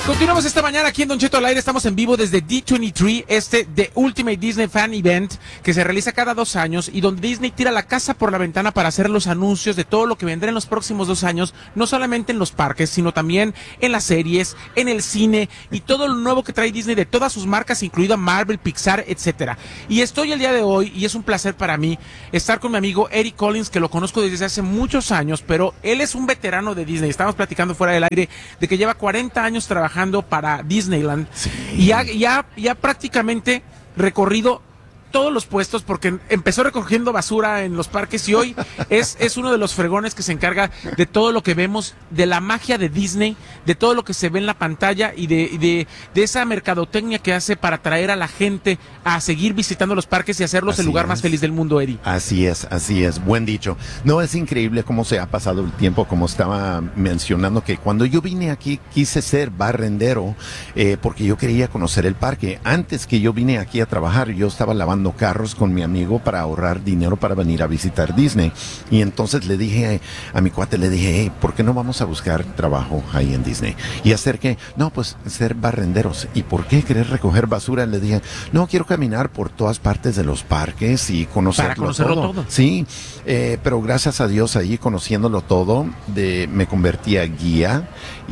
Continuamos esta mañana aquí en Don Cheto al aire. Estamos en vivo desde D23, The Ultimate Disney Fan Event, que se realiza cada 2 años y donde Disney tira la casa por la ventana para hacer los anuncios de todo lo que vendrá en los próximos 2 años, no solamente en los parques, sino también en las series, en el cine y todo lo nuevo que trae Disney de todas sus marcas, incluida Marvel, Pixar, etcétera. Y estoy el día de hoy, y es un placer para mí, estar con mi amigo Eric Collins, que lo conozco desde hace muchos años, pero él es un veterano de Disney. Estábamos platicando fuera del aire de que lleva 40 años trabajando para Disneyland, sí. Y ya prácticamente recorrido todos los puestos, porque empezó recogiendo basura en los parques y hoy es uno de los fregones que se encarga de todo lo que vemos, de la magia de Disney, de todo lo que se ve en la pantalla y de esa mercadotecnia que hace para atraer a la gente a seguir visitando los parques y hacerlos el lugar más feliz del mundo, Eri. Así es, buen dicho. No, es increíble cómo se ha pasado el tiempo, como estaba mencionando, que cuando yo vine aquí quise ser barrendero, porque yo quería conocer el parque. Antes que yo vine aquí a trabajar, yo estaba lavando carros con mi amigo para ahorrar dinero para venir a visitar Disney. Y entonces le dije a mi cuate, hey, ¿por qué no vamos a buscar trabajo ahí en Disney? Y hacer que, no, pues ser barrenderos. ¿Y por qué querer recoger basura? Le dije, no, quiero caminar por todas partes de los parques y conocerlo todo. Sí, pero gracias a Dios ahí conociéndolo todo, me convertí a guía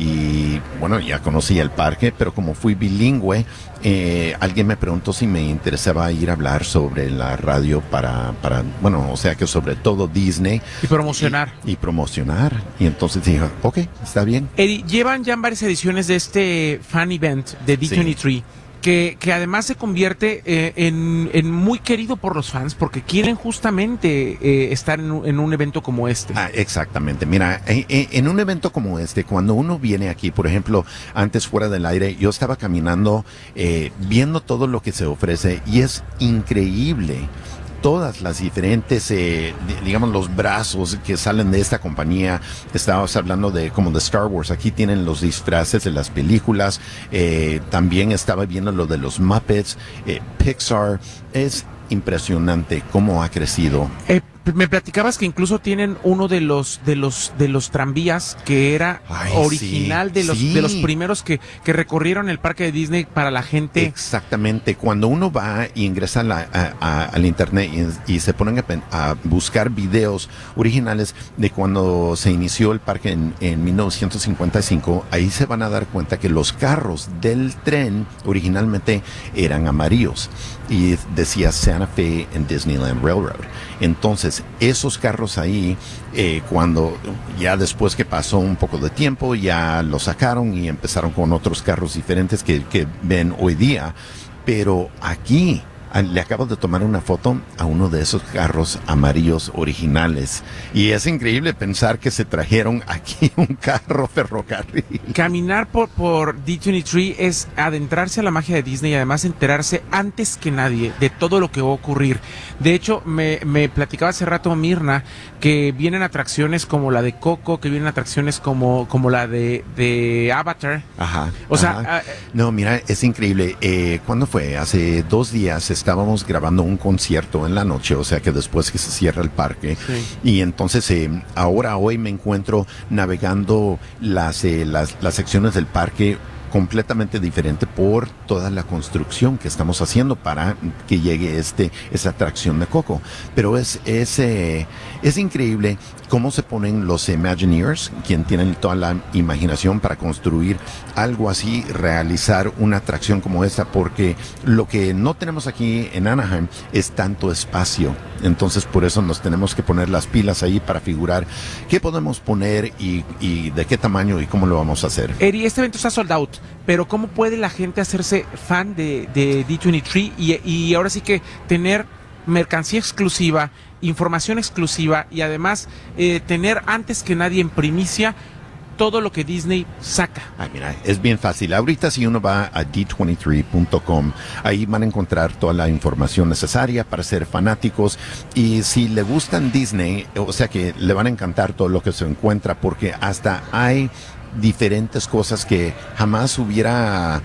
y bueno, ya conocí el parque, pero como fui bilingüe, alguien me preguntó si me interesaba ir a hablar sobre la radio bueno, o sea que sobre todo Disney. Y promocionar. Y promocionar. Y entonces dije, ok, está bien. Eddie, llevan ya varias ediciones de este fan event de D23. Sí. Que además se convierte en muy querido por los fans porque quieren justamente estar en un evento como este. Exactamente. Mira, en un evento como este, cuando uno viene aquí, por ejemplo, antes fuera del aire, yo estaba caminando, viendo todo lo que se ofrece y es increíble. Todas las diferentes, digamos, los brazos que salen de esta compañía. Estábamos hablando de como de Star Wars. Aquí tienen los disfraces de las películas. También estaba viendo lo de los Muppets, Pixar. Es impresionante cómo ha crecido. Me platicabas que incluso tienen uno de los tranvías que era original, sí, de los primeros que recorrieron el parque de Disney para la gente. Exactamente. Cuando uno va y ingresa al internet y se ponen a buscar videos originales de cuando se inició el parque en 1955, ahí se van a dar cuenta que los carros del tren originalmente eran amarillos y decía Santa Fe and Disneyland Railroad. Entonces, esos carros ahí, cuando ya después que pasó un poco de tiempo, ya los sacaron y empezaron con otros carros diferentes que ven hoy día. Pero aquí le acabo de tomar una foto a uno de esos carros amarillos originales. Y es increíble pensar que se trajeron aquí un carro ferrocarril. Caminar por D23 es adentrarse a la magia de Disney y además enterarse antes que nadie de todo lo que va a ocurrir. De hecho, me platicaba hace rato Mirna que vienen atracciones como la de Coco, que vienen atracciones como la de Avatar. Ajá. O sea, no, mira, es increíble. ¿Cuándo fue? Hace 2 días estábamos grabando un concierto en la noche, o sea que después que se cierra el parque. Sí. Y entonces hoy me encuentro navegando las secciones del parque completamente diferente por toda la construcción que estamos haciendo para que llegue esa atracción de Coco. Pero es increíble cómo se ponen los Imagineers, quien tienen toda la imaginación para construir algo así, realizar una atracción como esta, porque lo que no tenemos aquí en Anaheim es tanto espacio. Entonces por eso nos tenemos que poner las pilas ahí para figurar qué podemos poner y de qué tamaño y cómo lo vamos a hacer. Eri, este evento está sold out, pero ¿cómo puede la gente hacerse fan de D23 y ahora sí que tener mercancía exclusiva, información exclusiva y además tener antes que nadie en primicia todo lo que Disney saca? Mira, es bien fácil. Ahorita si uno va a d23.com, ahí van a encontrar toda la información necesaria para ser fanáticos. Y si le gustan Disney, o sea que le van a encantar todo lo que se encuentra, porque hasta hay diferentes cosas que jamás hubieran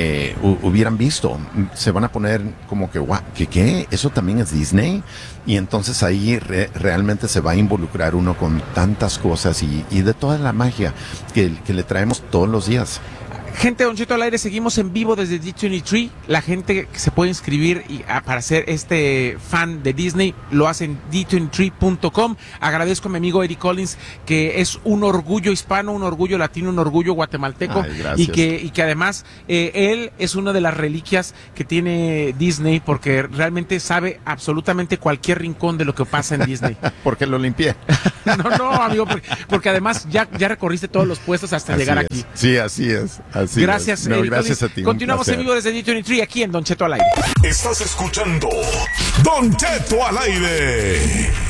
visto. Se van a poner como que, wow, ¿qué? ¿Eso también es Disney? Y entonces ahí realmente se va a involucrar uno con tantas cosas y de toda la magia que le traemos todos los días. Gente, Don Cheto al aire, seguimos en vivo desde D23. La gente que se puede inscribir para ser fan de Disney lo hace en d23.com. Agradezco a mi amigo Eric Collins, que es un orgullo hispano, un orgullo latino, un orgullo guatemalteco. Ay, y que además él es una de las reliquias que tiene Disney, porque realmente sabe absolutamente cualquier rincón de lo que pasa en Disney. Porque lo limpié. No, amigo, porque además ya recorriste todos los puestos hasta llegar aquí. Sí, así es. Gracias, No, Eric gracias Collins. a ti. Continuamos en vivo desde D23 aquí en Don Cheto al aire. Estás escuchando Don Cheto al aire.